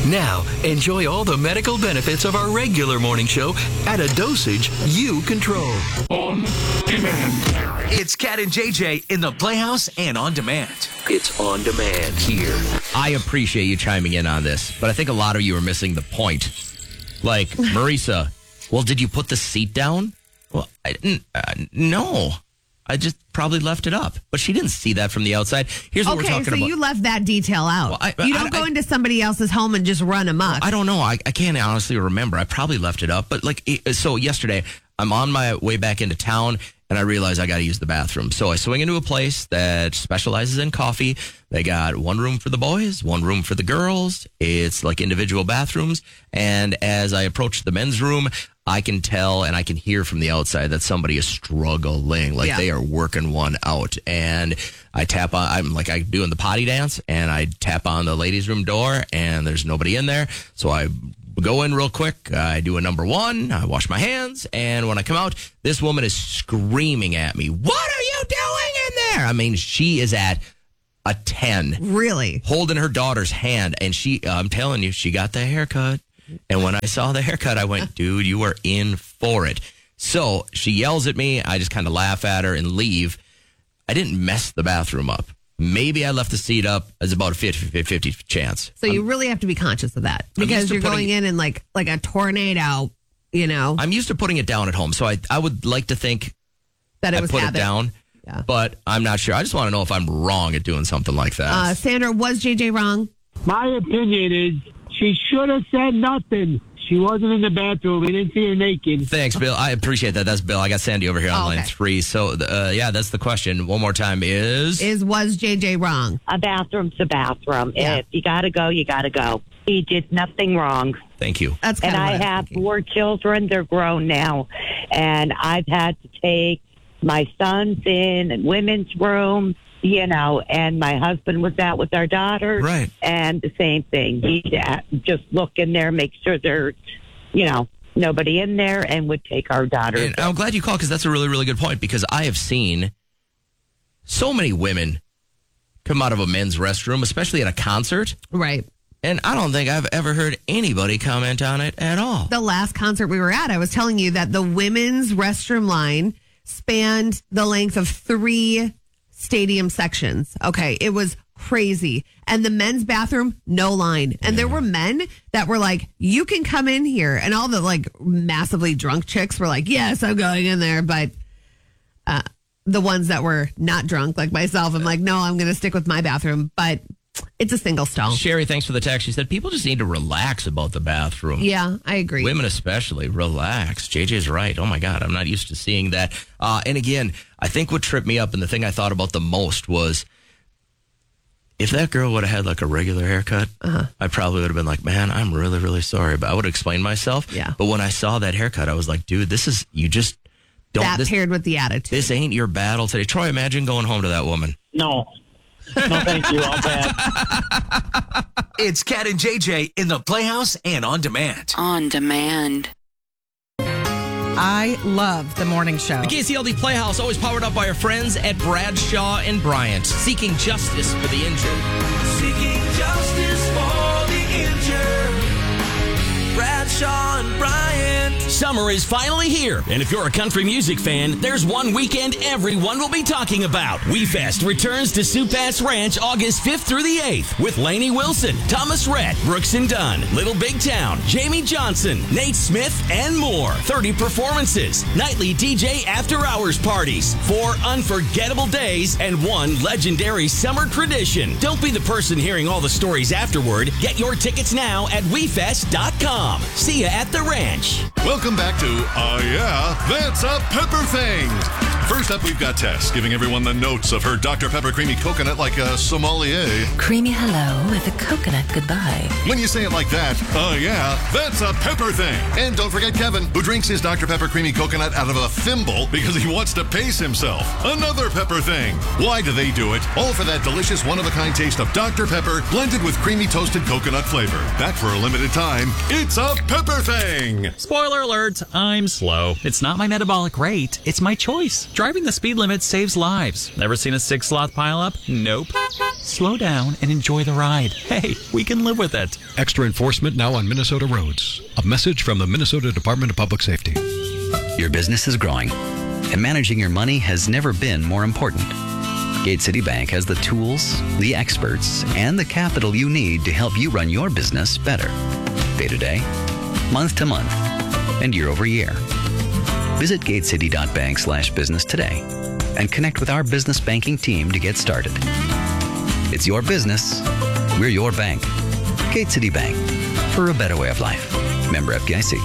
Now, enjoy all the medical benefits of our regular morning show at a dosage you control. On demand. It's Cat and JJ in the Playhouse and on demand. It's on demand here. I appreciate you chiming in on this, but I think a lot of you are missing the point. Like, Marisa, well, did you put the seat down? Well, I didn't. No. I just probably left it up. But she didn't see that from the outside. Here's what we're talking about. Okay, so you left that detail out. Well, you don't go into somebody else's home and just run amok. I don't know. I can't honestly remember. I probably left it up. But so yesterday, I'm on my way back into town, and I realize I got to use the bathroom. So I swing into a place that specializes in coffee. They got one room for the boys, one room for the girls. It's like individual bathrooms. And as I approach the men's room, I can tell and I can hear from the outside that somebody is struggling. Like they are working one out. And I tap on, I'm doing the potty dance, and I tap on the ladies' room door, and there's nobody in there. So I go in real quick. I do a number one. I wash my hands. And when I come out, this woman is screaming at me. What are you doing in there? I mean, she is at a 10. Really? Holding her daughter's hand. And I'm telling you, she got the haircut. And when I saw the haircut, I went, dude, you are in for it. So she yells at me. I just kind of laugh at her and leave. I didn't mess the bathroom up. Maybe I left the seat up as about a 50-50 chance. So you really have to be conscious of that because you're going in like a tornado, you know. I'm used to putting it down at home. So I would like to think that it was put it down. Yeah. But I'm not sure. I just want to know if I'm wrong at doing something like that. Sandra, was JJ wrong? My opinion is she should have said nothing. She wasn't in the bathroom. We didn't see her naked. Thanks, Bill. I appreciate that. That's Bill. I got Sandy over here on line 3. So, that's the question. One more time was JJ wrong? A bathroom's a bathroom. Yeah. If you got to go, you got to go. He did nothing wrong. Thank you. That's and I have 4 children. They're grown now. And I've had to take my sons in and women's room, you know, and my husband was out with our daughter. Right. And the same thing. He'd just look in there, make sure there's, you know, nobody in there, and would take our daughter. And I'm glad you called because that's a really, really good point, because I have seen so many women come out of a men's restroom, especially at a concert. Right. And I don't think I've ever heard anybody comment on it at all. The last concert we were at, I was telling you that the women's restroom line spanned the length of 3 stadium sections. Okay, it was crazy. And the men's bathroom, no line. And there were men that were like, you can come in here. And all the like massively drunk chicks were like, yes, I'm going in there. But the ones that were not drunk, like myself, I'm like, no, I'm going to stick with my bathroom. But it's a single stall. Sherry, thanks for the text. She said people just need to relax about the bathroom. Yeah, I agree. Women especially, relax. JJ's right. Oh, my God, I'm not used to seeing that. And again, I think what tripped me up and the thing I thought about the most was if that girl would have had like a regular haircut, I probably would have been like, man, I'm really, really sorry. But I would have explained myself. Yeah. But when I saw that haircut, I was like, dude, this is, you just don't. That paired with the attitude. This ain't your battle today. Troy, imagine going home to that woman. No, thank you. I'll pass. It's Cat and JJ in the Playhouse and on demand. On demand. I love the morning show. The KCLD Playhouse, always powered up by our friends at Bradshaw and Bryant, seeking justice for the injured. Seeking justice for the injured. Bradshaw and Bryant. Summer is finally here, and if you're a country music fan, there's one weekend everyone will be talking about. WeFest returns to Supass Ranch August 5th through the 8th with Lainey Wilson, Thomas Rhett, Brooks and Dunn, Little Big Town, Jamie Johnson, Nate Smith, and more. 30 performances, nightly DJ after-hours parties, 4 unforgettable days, and 1 legendary summer tradition. Don't be the person hearing all the stories afterward. Get your tickets now at WeFest.com. See ya at the ranch. Welcome back to That's a Pepper Thing. First up, we've got Tess giving everyone the notes of her Dr. Pepper Creamy Coconut like a sommelier. Creamy hello with a coconut goodbye. When you say it like that, that's a pepper thing. And don't forget Kevin, who drinks his Dr. Pepper Creamy Coconut out of a thimble because he wants to pace himself. Another pepper thing. Why do they do it? All for that delicious one-of-a-kind taste of Dr. Pepper blended with creamy toasted coconut flavor. That for a limited time. It's a pepper thing. Spoiler alert, I'm slow. It's not my metabolic rate, it's my choice. Driving the speed limit saves lives. Never seen a 6-sloth pileup? Nope. Slow down and enjoy the ride. Hey, we can live with it. Extra enforcement now on Minnesota roads. A message from the Minnesota Department of Public Safety. Your business is growing, and managing your money has never been more important. Gate City Bank has the tools, the experts, and the capital you need to help you run your business better. Day to day, month to month, and year over year. Visit gatecity.bank/business today and connect with our business banking team to get started. It's your business. We're your bank. Gate City Bank, for a better way of life. Member FDIC.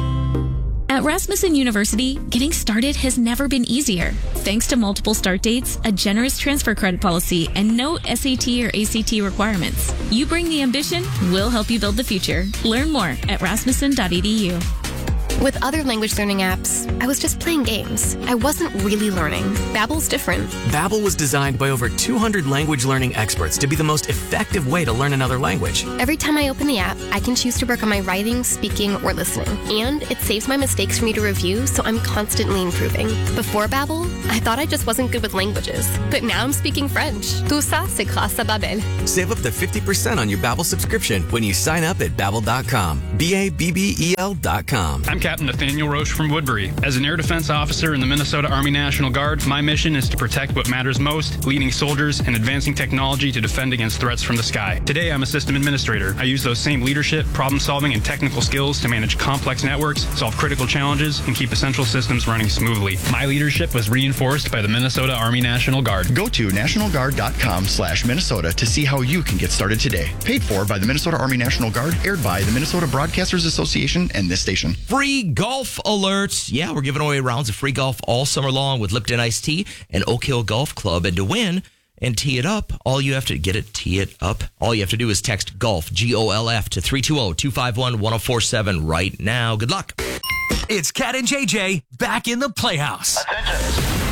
At Rasmussen University, getting started has never been easier. Thanks to multiple start dates, a generous transfer credit policy, and no SAT or ACT requirements. You bring the ambition, we'll help you build the future. Learn more at rasmussen.edu. With other language learning apps, I was just playing games. I wasn't really learning. Babbel's different. Babbel was designed by over 200 language learning experts to be the most effective way to learn another language. Every time I open the app, I can choose to work on my writing, speaking, or listening. And it saves my mistakes for me to review, so I'm constantly improving. Before Babbel, I thought I just wasn't good with languages. But now I'm speaking French. Tout ça, c'est grâce à Babbel. Save up to 50% on your Babbel subscription when you sign up at Babbel.com. BABBEL.com. I'm Captain Nathaniel Roche from Woodbury. As an air defense officer in the Minnesota Army National Guard, my mission is to protect what matters most, leading soldiers and advancing technology to defend against threats from the sky. Today, I'm a system administrator. I use those same leadership, problem-solving, and technical skills to manage complex networks, solve critical challenges, and keep essential systems running smoothly. My leadership was reinforced by the Minnesota Army National Guard. Go to nationalguard.com/Minnesota to see how you can get started today. Paid for by the Minnesota Army National Guard, aired by the Minnesota Broadcasters Association and this station. Free golf alerts. Yeah, we're giving away rounds of free golf all summer long with Lipton Iced Tea and Oak Hill Golf Club. And to win and tee it up, all you have to tee it up. All you have to do is text GOLF, GOLF, to 320-251-1047 right now. Good luck. It's Cat and JJ back in the Playhouse. Attention.